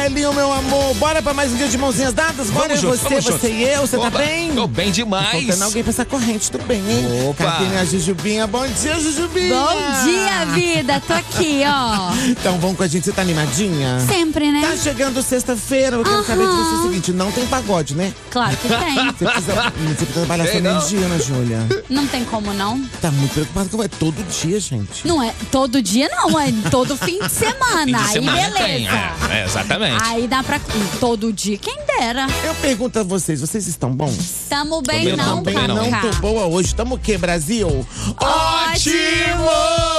Elinho, meu amor, bora pra mais um dia de mãozinhas dadas? Bora você e eu, você tá bem? Tô bem demais. Tá faltando alguém pra essa corrente, tudo bem, hein? Opa. Cadê minha Jujubinha? Bom dia, Jujubinha! Bom dia, vida! Tô aqui, ó. Então vamos com a gente, você tá animadinha? Sempre, né? Tá chegando sexta-feira, eu quero saber de você o seguinte, não tem pagode, né? Claro que tem. Você precisa trabalhar sua energia, né, Júlia? Não tem como, não. Tá muito preocupado que vai todo dia, gente. Não é todo dia, não. É todo fim de semana. Fim de Aí semana beleza. tem, exatamente. Aí dá pra... Todo dia, quem dera. Eu pergunto a vocês estão bons? Tamo bem, bem, não, também Cacá. Não tô boa hoje, tamo o quê, Brasil? Ótimos!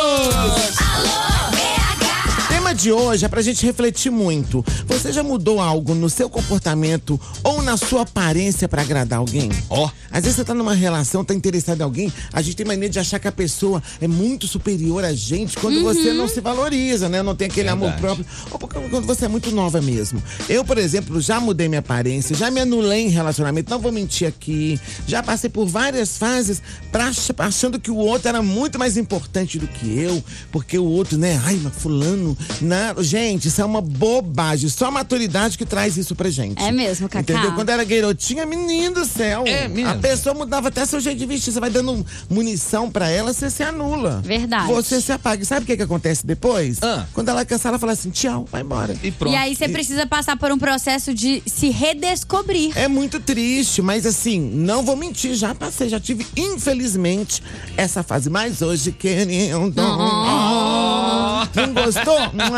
O tema de hoje é pra gente refletir muito. Você já mudou algo no seu comportamento ou na sua aparência pra agradar alguém? Ó. Às vezes você tá numa relação, tá interessado em alguém, a gente tem mania de achar que a pessoa é muito superior a gente quando você não se valoriza, né? Não tem aquele amor próprio. Ou quando você é muito nova mesmo. Eu, por exemplo, já mudei minha aparência, já me anulei em relacionamento, não vou mentir aqui. Já passei por várias fases achando que o outro era muito mais importante do que eu, porque o outro, né? Ai, mas fulano... Não, gente, isso é uma bobagem. Só a maturidade que traz isso pra gente. É mesmo, Cacá. Entendeu? Quando era garotinha, menino do céu. É mesmo. A pessoa mudava até seu jeito de vestir. Você vai dando munição pra ela, você se anula. Verdade. Você se apaga. E sabe o que acontece depois? Ah. Quando ela cansar, ela fala assim, tchau, vai embora. E pronto. E aí você precisa passar por um processo de se redescobrir. É muito triste, mas assim, não vou mentir, já passei, já tive, infelizmente, essa fase. Mas hoje, querendo... Não gostou?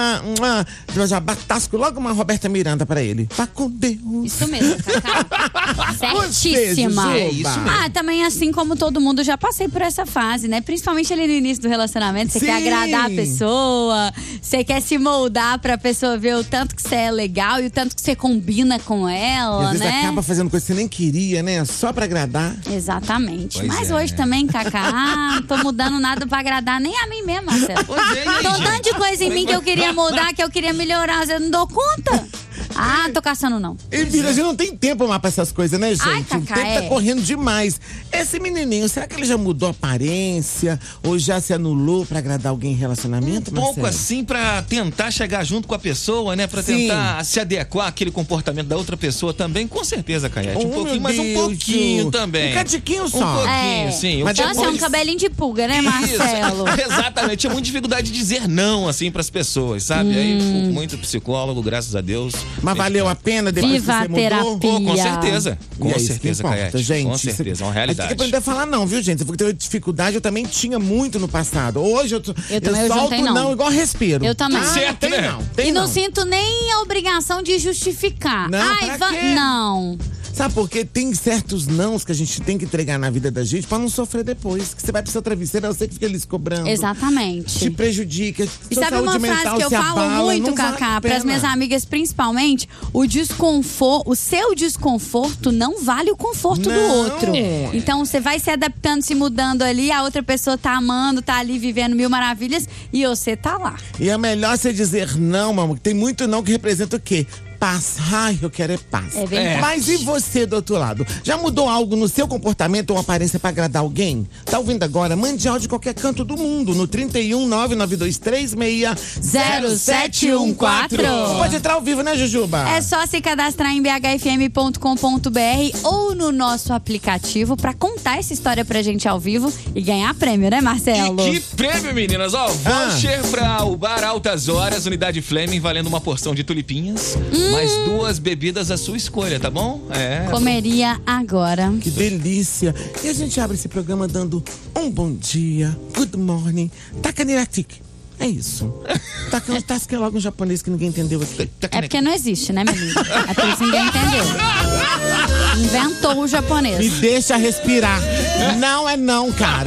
Eu já batasco logo uma Roberta Miranda pra ele. Vá com Deus. Isso mesmo, Cacá. Certíssima. Você, É isso mesmo. Também assim como todo mundo, já passei por essa fase, né? Principalmente ali no início do relacionamento. Você Sim. quer agradar a pessoa, você quer se moldar pra pessoa ver o tanto que você é legal e o tanto que você combina com E ela, às vezes né? acaba fazendo coisa que você nem queria, né? Só pra agradar. Exatamente. Pois Mas é. hoje também, Cacá, não tô mudando nada pra agradar nem a mim mesma, Marcelo. Pois é, e aí, Tô gente? tanto de coisa em mim que eu queria mudar, que eu queria melhorar, eu não dou conta. Tô caçando não. E filha, a gente não tem tempo mais pra essas coisas, né, gente? Ai, O Cacá, tempo tá é. correndo demais. Esse menininho, será que ele já mudou a aparência? Ou já se anulou pra agradar alguém em relacionamento, Um pouco Marcelo? assim pra tentar chegar junto com a pessoa, né? Pra Sim. tentar se adequar àquele comportamento da outra pessoa também, com certeza, Caiete. Um Oh, pouquinho, meu mas um Deus. pouquinho também. Um catiquinho Um só. pouquinho, sim. Mas Então, assim, é um depois- cabelinho de pulga, né, Marcelo? Isso, exatamente. Tinha muita dificuldade de dizer não, assim, pras pessoas, sabe? Aí fui muito psicólogo, graças a Deus. Mas valeu a pena depois Viva que você a mudou? terapia. Pô, com certeza. E Com é isso que certeza, importa, Caiete. gente. Com certeza, é uma A realidade. gente tem que aprender a falar não, viu, gente? Você falou que teve dificuldade, eu também tinha muito no passado. Hoje eu também, eu já solto tenho não. igual respiro. Eu também. Certo, tem né? não. Tem E não não. sinto nem a obrigação de justificar. Não, pra quê? Não. Sabe por quê? Tem certos nãos que a gente tem que entregar na vida da gente pra não sofrer depois. Que você vai pro seu travesseiro, é você que fica ali se cobrando. Exatamente. Te prejudica. E sua sabe uma saúde frase mental que eu se falo abala, muito, não vale Cacá, a para as pena. minhas amigas principalmente? O seu desconforto não vale o conforto do Não. outro. Então você vai se adaptando, se mudando ali, a outra pessoa tá amando, tá ali vivendo mil maravilhas e você tá lá. E é melhor você dizer não, mamãe. Tem muito não que representa o quê? Paz. Ai, eu quero é paz. É verdade. Mas e você do outro lado? Já mudou algo no seu comportamento ou aparência pra agradar alguém? Tá ouvindo agora? Mande áudio de qualquer canto do mundo no 31 99236 0714. Pode entrar ao vivo, né, Jujuba? É só se cadastrar em bhfm.com.br ou no nosso aplicativo pra contar essa história pra gente ao vivo e ganhar prêmio, né, Marcelo? E que prêmio, meninas! Ó, voucher pra o Bar Altas Horas, Unidade Fleming, valendo uma porção de tulipinhas. Mais 2 bebidas à sua escolha, tá bom? Comeria agora. Que delícia. E a gente abre esse programa dando um bom dia, good morning, takaniratik. É isso. Tasca logo um japonês que ninguém entendeu aqui. É porque não existe, né, menino? É por isso que ninguém entendeu. Inventou o japonês. Me deixa respirar. Não é não, cara.